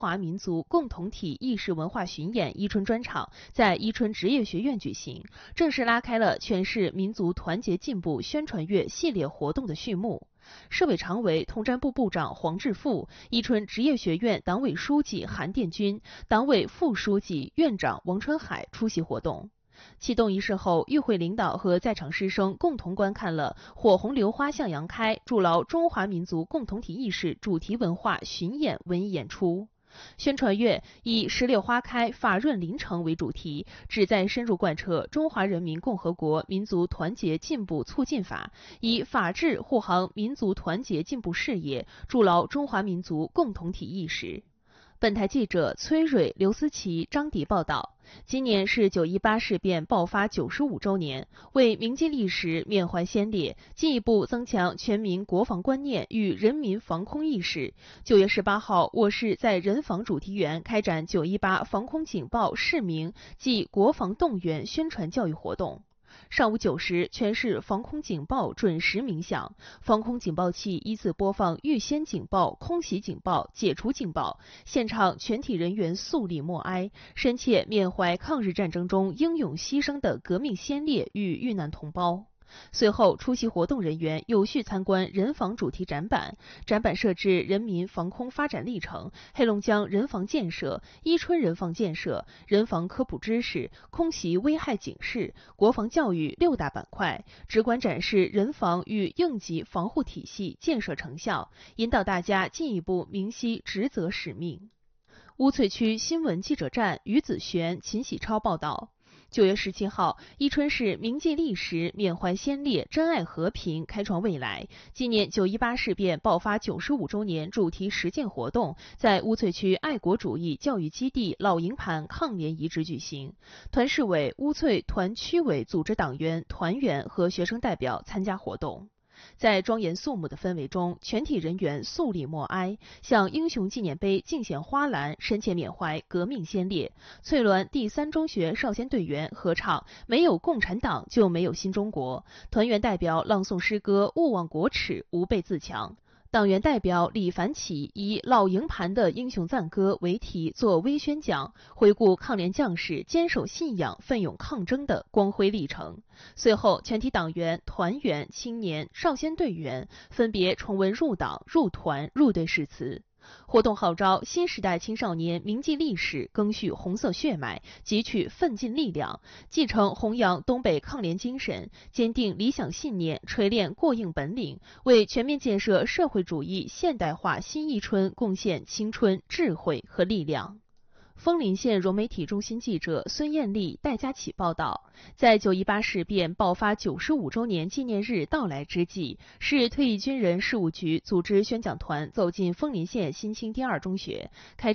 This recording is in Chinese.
华民族共同体意识文化巡演伊春专场在伊春职业学院举行，正式拉开了全市民族团结进步宣传月系列活动的序幕。市委常委、统战部部长黄志富、伊春职业学院党委书记韩殿军、党委副书记、院长王春海出席活动。启动仪式后，与会领导和在场师生共同观看了火红榴花向阳开，筑牢中华民族共同体意识主题文化巡演文艺演出。宣传月以“十里花开，法润临城”为主题，旨在深入贯彻中华人民共和国民族团结进步促进法，以法治护航民族团结进步事业，筑牢中华民族共同体意识。本台记者崔蕊、刘思琪、张迪报道。今年是9·18事变爆发95周年，为铭记历史、缅怀先烈，进一步增强全民国防观念与人民防空意识。9月18号，我市在人防主题园开展9·18防空警报示明暨国防动员宣传教育活动。上午9时，全市防空警报准时鸣响，防空警报器依次播放预先警报、空袭警报、解除警报，现场全体人员肃立默哀，深切缅怀抗日战争中英勇牺牲的革命先烈与遇难同胞。随后，出席活动人员有序参观人防主题展板，展板设置人民防空发展历程、黑龙江人防建设、伊春人防建设、人防科普知识、空袭危害警示、国防教育6大板块，直观展示人防与应急防护体系建设成效，引导大家进一步明晰职责使命。乌翠区新闻记者站于子璇、秦喜超报道。9月17号，伊春市铭记历史、缅怀先烈、珍爱和平、开创未来纪念9·18事变爆发95周年主题实践活动在乌翠区爱国主义教育基地老营盘抗联遗址举行。团市委、乌翠团区委组织党员、团员和学生代表参加活动。在庄严肃穆的氛围中，全体人员肃立默哀，向英雄纪念碑敬献花篮，深切缅怀革命先烈。翠峦第3中学少先队员合唱《没有共产党就没有新中国》，团员代表朗诵诗歌《勿忘国耻，吾辈自强》。党员代表李凡启以老营盘的英雄赞歌为题作微宣讲，回顾抗联将士坚守信仰、奋勇抗争的光辉历程。随后，全体党员、团员、青年、少先队员分别重温入党、入团、入队誓词。活动号召新时代青少年铭记历史，赓续红色血脉，汲取奋进力量，继承弘扬东北抗联精神，坚定理想信念，锤炼过硬本领，为全面建设社会主义现代化新伊春贡献青春、智慧和力量。枫林县融媒体中心记者孙艳丽、戴佳琪报道，在9·18事变爆发95周年纪念日到来之际，市退役军人事务局组织宣讲团走进枫林县新青第2中学，开